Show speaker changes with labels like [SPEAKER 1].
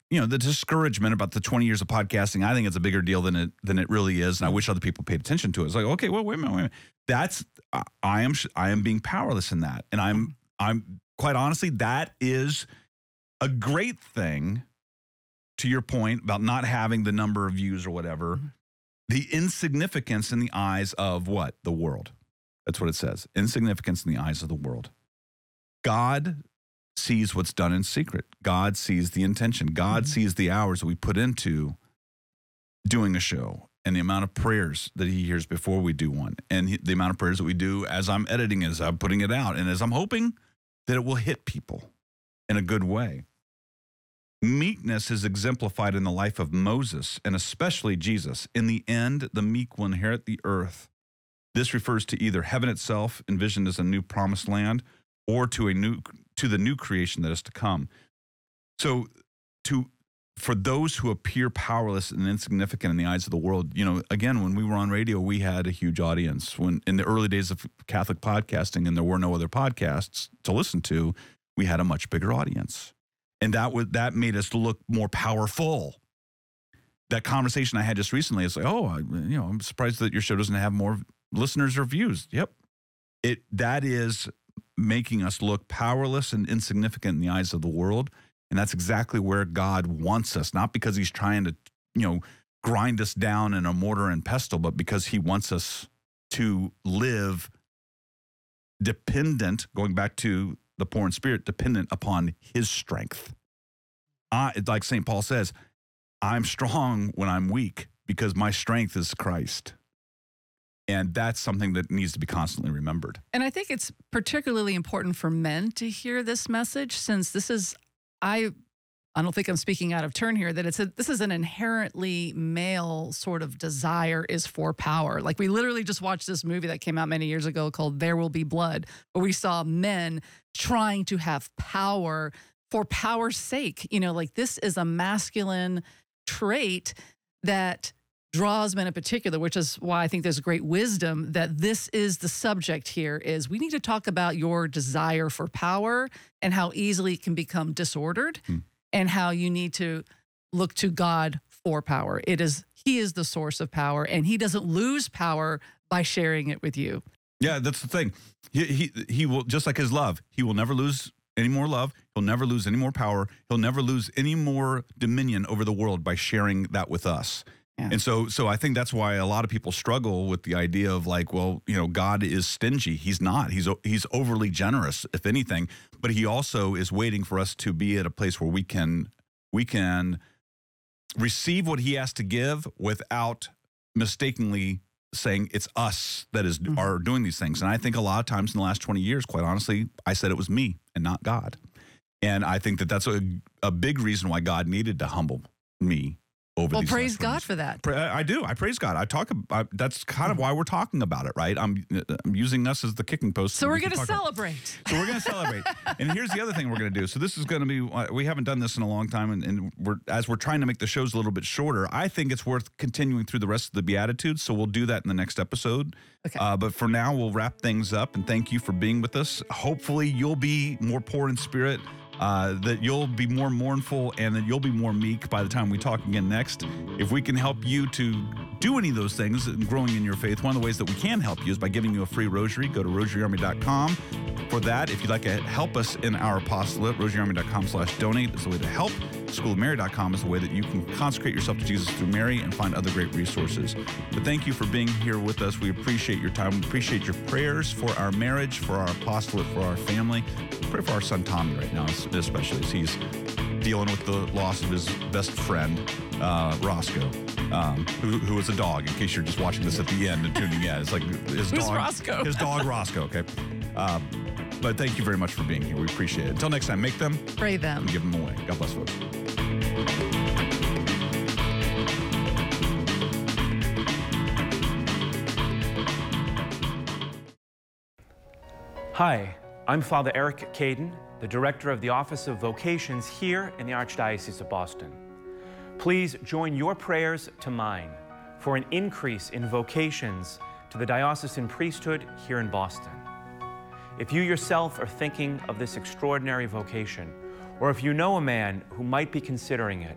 [SPEAKER 1] the discouragement about the 20 years of podcasting. I think it's a bigger deal than it really is, and I wish other people paid attention to it. It's like, okay, well, wait a minute. That's I am being powerless in that, and I'm quite honestly, that is a great thing. To your point about not having the number of views or whatever, the insignificance in the eyes of what? The world. That's what it says. Insignificance in the eyes of the world. God sees what's done in secret. God sees the intention. God sees the hours that we put into doing a show and the amount of prayers that he hears before we do one and the amount of prayers that we do as I'm editing, as I'm putting it out, and as I'm hoping that it will hit people in a good way. Meekness is exemplified in the life of Moses and especially Jesus. In the end, the meek will inherit the earth. This refers to either heaven itself, envisioned as a new promised land, or to the new creation that is to come. So, for those who appear powerless and insignificant in the eyes of the world, again, when we were on radio, we had a huge audience. When in the early days of Catholic podcasting, and there were no other podcasts to listen to, we had a much bigger audience. And that made us look more powerful. That conversation I had just recently is like, I'm surprised that your show doesn't have more listeners or views. Yep. That is making us look powerless and insignificant in the eyes of the world. And that's exactly where God wants us, not because he's trying to, grind us down in a mortar and pestle, but because he wants us to live dependent, going back to the poor in spirit, dependent upon his strength. Like St. Paul says, I'm strong when I'm weak because my strength is Christ. And that's something that needs to be constantly remembered.
[SPEAKER 2] And I think it's particularly important for men to hear this message, since this is, I don't think I'm speaking out of turn here, that this is an inherently male sort of desire, is for power. Like, we literally just watched this movie that came out many years ago called There Will Be Blood, where we saw men trying to have power for power's sake. This is a masculine trait that draws men in particular, which is why I think there's great wisdom that this is the subject here, is we need to talk about your desire for power and how easily it can become disordered. And how you need to look to God for power. He is the source of power, and he doesn't lose power by sharing it with you.
[SPEAKER 1] Yeah, that's the thing. He will, just like his love, he will never lose any more love. He'll never lose any more power. He'll never lose any more dominion over the world by sharing that with us. Yeah. And so I think that's why a lot of people struggle with the idea of like, well, God is stingy. He's not. He's overly generous, if anything. But he also is waiting for us to be at a place where we can receive what he has to give without mistakenly saying it's us that are doing these things. And I think a lot of times in the last 20 years, quite honestly, I said it was me and not God. And I think that that's a big reason why God needed to humble me. Well,
[SPEAKER 2] praise God for that.
[SPEAKER 1] I do. I praise God. I talk about, that's kind of why we're talking about it, right? I'm using us as the kicking post.
[SPEAKER 2] So we're going to celebrate.
[SPEAKER 1] So we're going to celebrate. And here's the other thing we're going to do. So this is going to be, we haven't done this in a long time, and as we're trying to make the shows a little bit shorter, I think it's worth continuing through the rest of the Beatitudes. So we'll do that in the next episode. Okay. But for now, we'll wrap things up, and thank you for being with us. Hopefully you'll be more poor in spirit, that you'll be more mournful, and that you'll be more meek by the time we talk again next. If we can help you to do any of those things and growing in your faith, one of the ways that we can help you is by giving you a free rosary. Go to rosaryarmy.com for that. If you'd like to help us in our apostolate, rosaryarmy.com/donate is the way to help. schoolofmary.com is the way that you can consecrate yourself to Jesus through Mary and find other great resources. But thank you for being here with us. We appreciate your time. We appreciate your prayers for our marriage, for our apostolate, for our family. Pray for our son Tommy right now, especially as he's dealing with the loss of his best friend, Roscoe, who was a dog, in case you're just watching this at the end and tuning in. It's like his
[SPEAKER 2] Who's
[SPEAKER 1] dog.
[SPEAKER 2] Roscoe?
[SPEAKER 1] His dog, Roscoe, okay? But thank you very much for being here. We appreciate it. Until next time, make them,
[SPEAKER 2] pray them,
[SPEAKER 1] and give them away. God bless, folks.
[SPEAKER 3] Hi, I'm Father Eric Caden, the Director of the Office of Vocations here in the Archdiocese of Boston. Please join your prayers to mine for an increase in vocations to the diocesan priesthood here in Boston. If you yourself are thinking of this extraordinary vocation, or if you know a man who might be considering it,